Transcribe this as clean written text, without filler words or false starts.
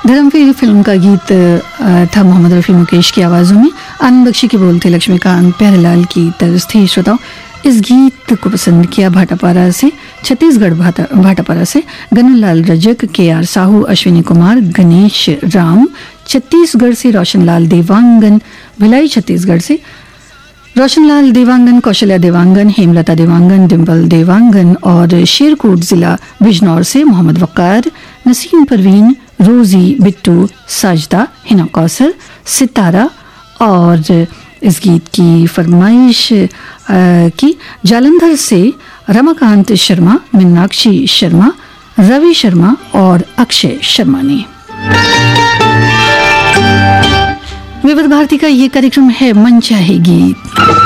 Dharmveer film का गीत था मोहम्मद रफ़ी मुकेश की आवाज़ों में। आनंद बख्शी के बोल थे लक्ष्मीकांत प्यारेलाल की तर्ज थी। श्रोताओं, इस गीत को पसंद किया भाटापारा से, छत्तीसगढ़ भाटापारा से गन्नूलाल रजक, KR साहू, अश्विनी कुमार, गणेश राम छत्तीसगढ़ से, रोशनलाल देवांगन भिलाई छत्तीसगढ़ से, रोशनलाल देवांगन, कौशल्या देवांगन, हेमलता देवांगन, डिम्पल देवांगन और शेरकोट जिला बिजनौर से मोहम्मद वकार, नसीम परवीन, रोजी, बिट्टू, साजदा, हिना कौसर, सितारा और इस गीत की फरमाइश की जालंधर से रमाकांत शर्मा, मीनाक्षी शर्मा, रवि शर्मा और अक्षय शर्मा ने। विविध भारती का ये कार्यक्रम है मन चाहे गीत।